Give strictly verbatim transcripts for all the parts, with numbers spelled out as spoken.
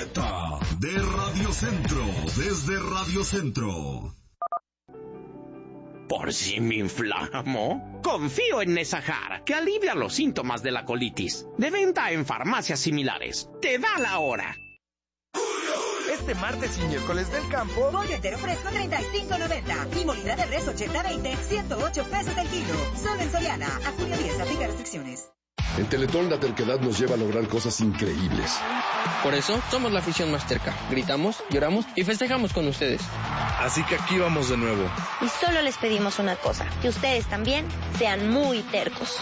Ruleta de Radio Centro, desde Radio Centro. ¿Por si me inflamo? Confío en Nesajar, que alivia los síntomas de la colitis. De venta en farmacias similares. Te da la hora. Este martes y miércoles del campo, pollo entero fresco treinta y cinco noventa y molida de res ochenta veinte, ciento ocho pesos el kilo. Solo en Soriana. A junio diez, aplica restricciones. En Teletón la terquedad nos lleva a lograr cosas increíbles. Por eso somos la afición más terca. Gritamos, lloramos y festejamos con ustedes. Así que aquí vamos de nuevo. Y solo les pedimos una cosa, que ustedes también sean muy tercos.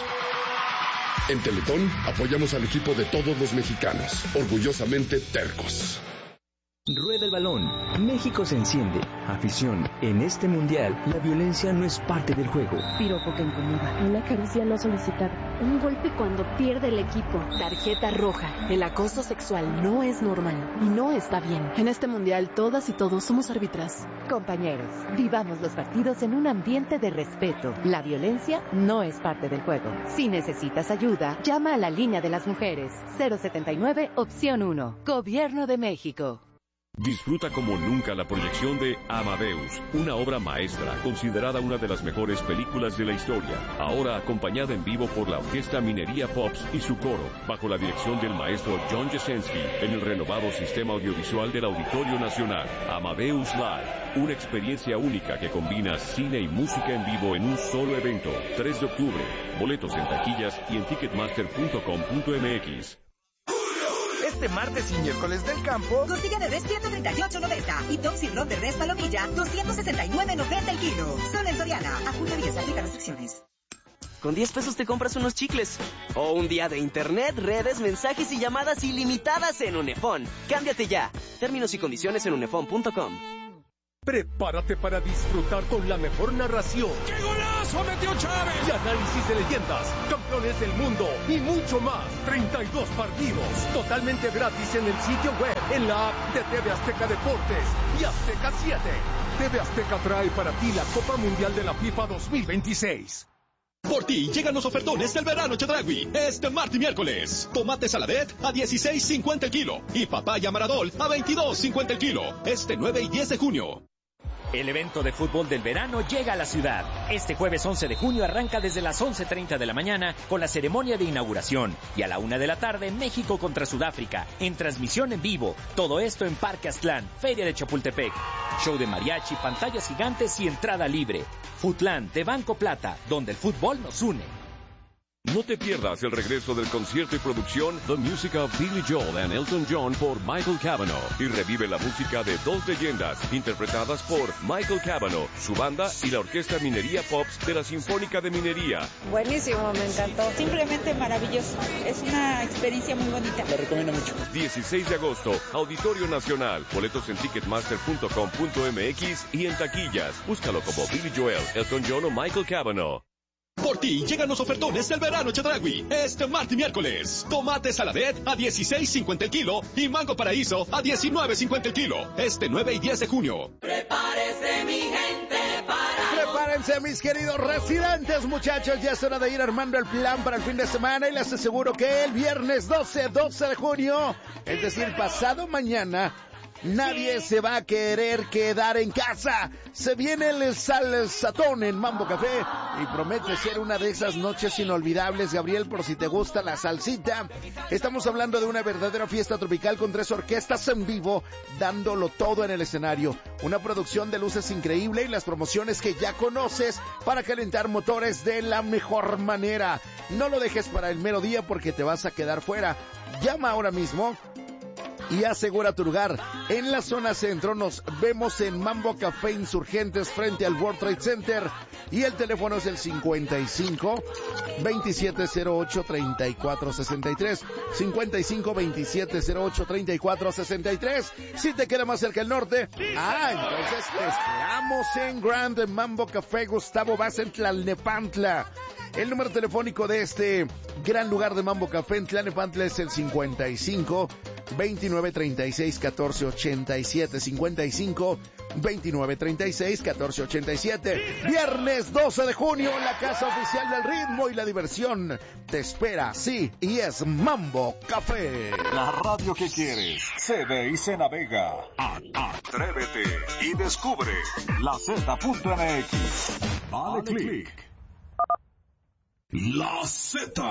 En Teletón apoyamos al equipo de todos los mexicanos, orgullosamente tercos. Rueda el balón. México se enciende. Afición. En este mundial, la violencia no es parte del juego. Piropo que incomoda. Una caricia no solicitada. Un golpe cuando pierde el equipo. Tarjeta roja. El acoso sexual no es normal y no está bien. En este mundial, todas y todos somos árbitras. Compañeros, vivamos los partidos en un ambiente de respeto. La violencia no es parte del juego. Si necesitas ayuda, llama a la línea de las mujeres. cero setenta y nueve, opción uno. Gobierno de México. Disfruta como nunca la proyección de Amadeus, una obra maestra considerada una de las mejores películas de la historia, ahora acompañada en vivo por la Orquesta Minería Pops y su coro, bajo la dirección del maestro John Jasenski, en el renovado sistema audiovisual del Auditorio Nacional. Amadeus Live, una experiencia única que combina cine y música en vivo en un solo evento. tres de octubre, boletos en taquillas y en ticketmaster punto com punto m x. Este martes y miércoles del campo, costilla de res ciento treinta y ocho noventa y Tom Cirrón de res palomilla doscientos sesenta y nueve noventa el kilo. Solo en Soriana. A junio diez, aplica restricciones. Con diez pesos te compras unos chicles. O un día de internet, redes, mensajes y llamadas ilimitadas en Unefón. Cámbiate ya. Términos y condiciones en unefón punto com. Prepárate para disfrutar con la mejor narración. ¡Qué golazo metió Chávez! Y análisis de leyendas, campeones del mundo y mucho más. treinta y dos partidos totalmente gratis en el sitio web, en la app de T V Azteca Deportes y Azteca siete. T V Azteca trae para ti la Copa Mundial de la FIFA dos mil veintiséis. Por ti llegan los ofertones del verano Chedraui. Este martes y miércoles. Tomate saladet a dieciséis cincuenta el kilo. Y papaya maradol a veintidós cincuenta el kilo. Este nueve y diez de junio. El evento de fútbol del verano llega a la ciudad. Este jueves once de junio arranca desde las once treinta de la mañana con la ceremonia de inauguración. Y a la una de la tarde, México contra Sudáfrica, en transmisión en vivo. Todo esto en Parque Aztlán, Feria de Chapultepec. Show de mariachi, pantallas gigantes y entrada libre. Futlan de Banco Plata, donde el fútbol nos une. No te pierdas el regreso del concierto y producción The Music of Billy Joel and Elton John por Michael Cavanaugh y revive la música de dos leyendas interpretadas por Michael Cavanaugh, su banda y la Orquesta Minería Pops de la Sinfónica de Minería. Buenísimo, me encantó. Simplemente maravilloso. Es una experiencia muy bonita. La recomiendo mucho. dieciséis de agosto, Auditorio Nacional. Boletos en ticketmaster punto com punto m x y en taquillas. Búscalo como Billy Joel, Elton John o Michael Cavanaugh. Por ti llegan los ofertones del verano Chedraui. Este martes y miércoles. Tomate saladet a dieciséis cincuenta el kilo y mango paraíso a diecinueve cincuenta el kilo. Este nueve y diez de junio. Prepárese mi gente para... Prepárense mis queridos residentes, muchachos. Ya es hora de ir armando el plan para el fin de semana y les aseguro que el viernes doce, doce de junio, es decir, pasado mañana, nadie se va a querer quedar en casa. Se viene el salsatón en Mambo Café y promete ser una de esas noches inolvidables, Gabriel, por si te gusta la salsita. Estamos hablando de una verdadera fiesta tropical con tres orquestas en vivo, dándolo todo en el escenario. Una producción de luces increíble y las promociones que ya conoces para calentar motores de la mejor manera. No lo dejes para el mero día porque te vas a quedar fuera. Llama ahora mismo y asegura tu lugar. En la zona centro nos vemos en Mambo Café Insurgentes frente al World Trade Center y el teléfono es el cincuenta y cinco, veintisiete cero ocho, treinta y cuatro sesenta y tres, cincuenta y cinco, veintisiete cero ocho, treinta y cuatro sesenta y tres. Si te queda más cerca el norte, ah, entonces te esperamos en Grand Mambo Café Gustavo Vaz en Tlalnepantla. El número telefónico de este gran lugar de Mambo Café en Tlalnepantla es el cincuenta y cinco, veintinueve treinta y seis, catorce ochenta y siete, cincuenta y cinco, veintinueve treinta y seis, catorce ochenta y siete. Viernes doce de junio, la casa oficial del ritmo y la diversión te espera, sí, y es Mambo Café. La radio que quieres se ve y se navega. Atrévete y descubre la Z punto M X. Dale click. La Z.